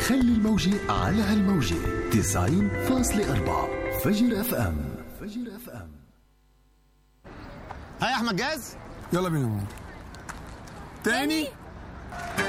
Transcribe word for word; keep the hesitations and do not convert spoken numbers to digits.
خلي الموجة على هالموجة تسعين فاصلة أربعة فجر اف ام. فجر اف ام. هاي احمد جاهز؟ يلا بينا تاني.